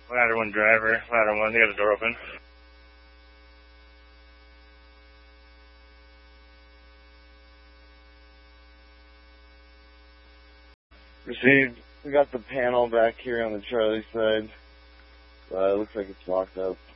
Ladder 1 driver, Ladder 1, they got the door open. Received. We got the panel back here on the Charlie side. Looks like it's locked up.